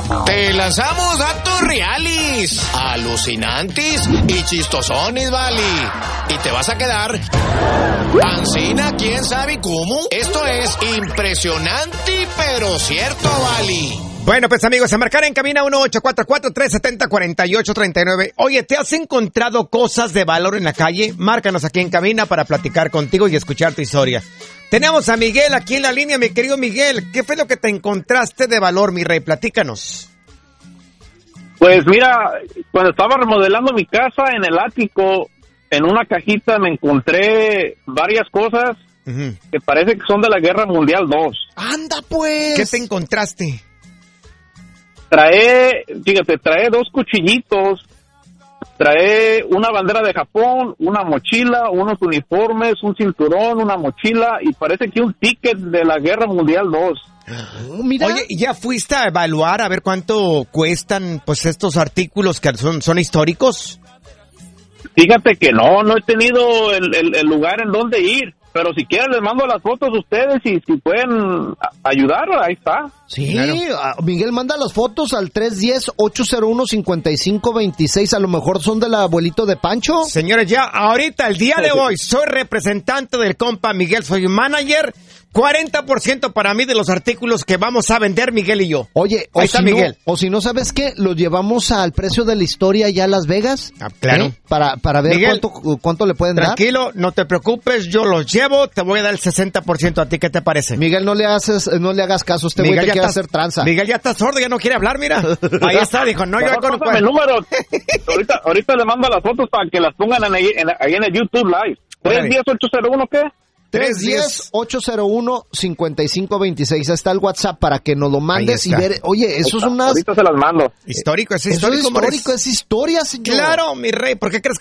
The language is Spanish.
Te lanzamos datos reales, alucinantes y chistosones, vale. Y te vas a quedar pancina, quién sabe cómo. Esto es impresionante, pero cierto, vale. Bueno, pues amigos, a marcar en cabina 1-844-370-4839. Oye, ¿te has encontrado cosas de valor en la calle? Márcanos aquí en cabina para platicar contigo y escuchar tu historia. Tenemos a Miguel aquí en la línea, mi querido Miguel. ¿Qué fue lo que te encontraste de valor, mi rey? Platícanos. Pues mira, cuando estaba remodelando mi casa en el ático, en una cajita me encontré varias cosas que parece que son de la Guerra Mundial 2. ¡Anda pues! ¿Qué te encontraste? Trae 2 cuchillitos, trae una bandera de Japón, una mochila, unos uniformes, un cinturón, una mochila y parece que un ticket de la Guerra Mundial 2. Mira. Oye, ¿ya fuiste a evaluar a ver cuánto cuestan pues estos artículos que son históricos? Fíjate que no he tenido el lugar en donde ir. Pero si quieren les mando las fotos a ustedes y si pueden ayudar, ahí está. Sí, claro. Miguel, manda las fotos al 310-801-5526. A lo mejor son del abuelito de Pancho. Señores, ya ahorita, el día de hoy, soy representante del compa Miguel, soy manager. 40% para mí de los artículos que vamos a vender, Miguel y yo. Oye, ahí está Miguel. O si no, ¿sabes qué? Los llevamos al precio de la historia ya a Las Vegas. Ah, claro. Para ver Miguel, cuánto le pueden dar. Tranquilo, no te preocupes, yo los llevo, te voy a dar el 60% a ti, ¿qué te parece? Miguel, no le hagas caso, este güey te quiere hacer tranza. Miguel ya está sordo, ya no quiere hablar, mira. Ahí está, dijo, no, yo con el número. ahorita le mando las fotos para que las pongan ahí en el YouTube Live. 310-801, ¿qué? 310-801-5526. Está el WhatsApp para que nos lo mandes y ver. Oye, eso es unas... Ahorita se las mando. Histórico, es histórico. Es historia, señor. Claro, mi rey. ¿Por qué crees